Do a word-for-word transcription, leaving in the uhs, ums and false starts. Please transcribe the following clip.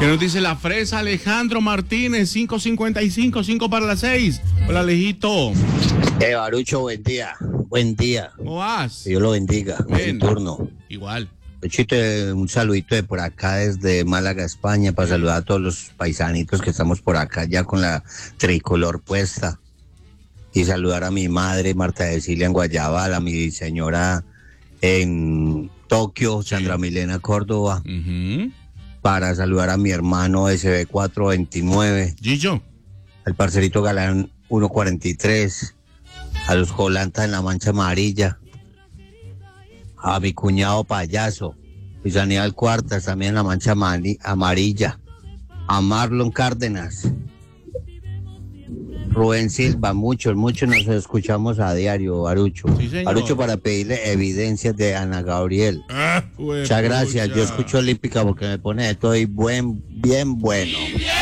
¿Qué nos dice la fresa? Alejandro Martínez, cinco cincuenta y cinco, cinco para las seis. Hola, Alejito. Eh, Barucho, buen día. Buen día. ¿Cómo vas? Que Dios lo bendiga. Bien. Buen turno. Igual. Luchito, un saludito de por acá desde Málaga, España, para saludar a todos los paisanitos que estamos por acá ya con la tricolor puesta. Y saludar a mi madre, Marta Cecilia en Guayabal, a mi señora en Tokio, Sandra Milena Córdoba. Uh-huh. Para saludar a mi hermano S B cuatrocientos veintinueve. Gillo. Al parcerito Galán ciento cuarenta y tres. A los Jolantas en la Mancha Amarilla. A mi cuñado Payaso, Luis Aníbal Cuartas, también en la Mancha Mani- Amarilla, a Marlon Cárdenas, Rubén Silva, muchos, muchos nos escuchamos a diario, Barucho. Sí, señor. Barucho, para pedirle evidencias de Ana Gabriel. Ah, pues, Muchas gracias, pucha. yo escucho Olímpica porque me pone de todo y buen, bien bueno.